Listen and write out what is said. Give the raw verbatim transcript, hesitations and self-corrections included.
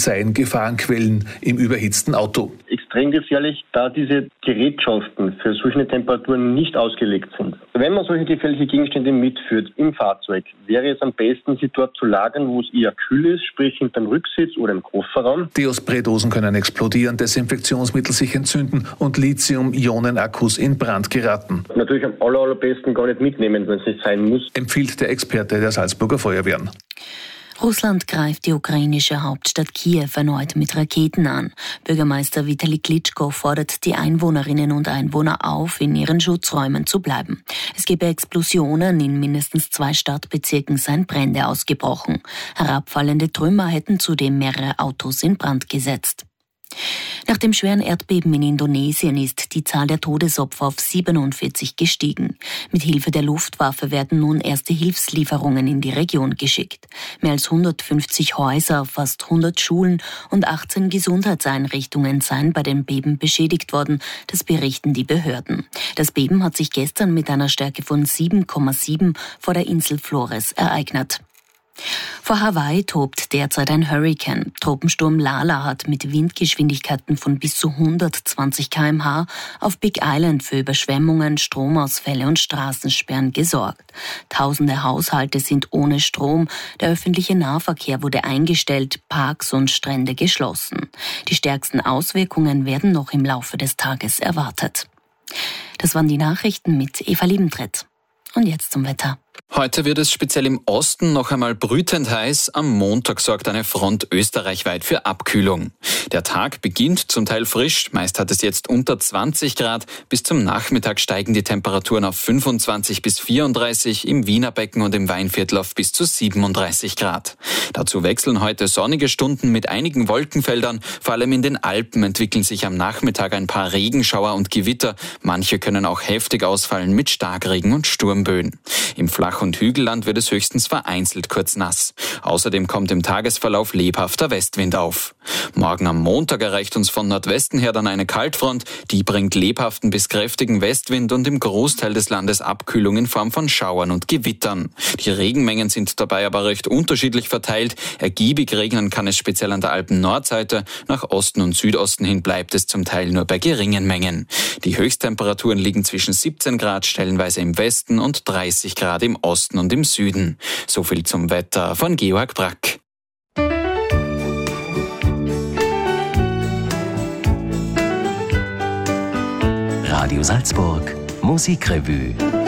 seien Gefahrenquellen im überhitzten Auto. Extrem gefährlich, da diese Gerätschaften für solche Temperaturen nicht ausgelegt sind. Wenn man solche gefährliche Gegenstände mitführt im Fahrzeug, wäre es am besten, sie dort zu lagern, wo es eher kühl ist, sprich hinterm Rücksitz oder im Kofferraum. Die Spraydosen können explodieren, Desinfektionsmittel sich entzünden und Lithium-Ionen-Akkus in Brand geraten. Natürlich am aller, allerbesten gar nicht mitnehmen, wenn es nicht sein muss, empfiehlt der Experte der Salzburger Feuerwehren. Russland greift die ukrainische Hauptstadt Kiew erneut mit Raketen an. Bürgermeister Vitali Klitschko fordert die Einwohnerinnen und Einwohner auf, in ihren Schutzräumen zu bleiben. Es gebe Explosionen, in mindestens zwei Stadtbezirken seien Brände ausgebrochen. Herabfallende Trümmer hätten zudem mehrere Autos in Brand gesetzt. Nach dem schweren Erdbeben in Indonesien ist die Zahl der Todesopfer auf siebenundvierzig gestiegen. Mit Hilfe der Luftwaffe werden nun erste Hilfslieferungen in die Region geschickt. Mehr als hundertfünfzig Häuser, fast hundert Schulen und achtzehn Gesundheitseinrichtungen seien bei dem Beben beschädigt worden, das berichten die Behörden. Das Beben hat sich gestern mit einer Stärke von sieben Komma sieben vor der Insel Flores ereignet. Vor Hawaii tobt derzeit ein Hurrikan. Tropensturm Lala hat mit Windgeschwindigkeiten von bis zu hundertzwanzig Kilometer pro Stunde auf Big Island für Überschwemmungen, Stromausfälle und Straßensperren gesorgt. Tausende Haushalte sind ohne Strom, der öffentliche Nahverkehr wurde eingestellt, Parks und Strände geschlossen. Die stärksten Auswirkungen werden noch im Laufe des Tages erwartet. Das waren die Nachrichten mit Eva Liebentritt. Und jetzt zum Wetter. Heute wird es speziell im Osten noch einmal brütend heiß. Am Montag sorgt eine Front österreichweit für Abkühlung. Der Tag beginnt zum Teil frisch. Meist hat es jetzt unter zwanzig Grad. Bis zum Nachmittag steigen die Temperaturen auf fünfundzwanzig bis vierunddreißig, im Wienerbecken und im Weinviertel auf bis zu siebenunddreißig Grad. Dazu wechseln heute sonnige Stunden mit einigen Wolkenfeldern. Vor allem in den Alpen entwickeln sich am Nachmittag ein paar Regenschauer und Gewitter. Manche können auch heftig ausfallen mit Starkregen und Sturmböen. Im Flach- und Hügelland wird es höchstens vereinzelt kurz nass. Außerdem kommt im Tagesverlauf lebhafter Westwind auf. Morgen am Montag erreicht uns von Nordwesten her dann eine Kaltfront. Die bringt lebhaften bis kräftigen Westwind und im Großteil des Landes Abkühlung in Form von Schauern und Gewittern. Die Regenmengen sind dabei aber recht unterschiedlich verteilt. Ergiebig regnen kann es speziell an der Alpen-Nordseite. Nach Osten und Südosten hin bleibt es zum Teil nur bei geringen Mengen. Die Höchsttemperaturen liegen zwischen siebzehn Grad stellenweise im Westen und dreißig Grad im Osten und im Süden. So viel zum Wetter von Georg Brack. Radio Salzburg Musikrevue.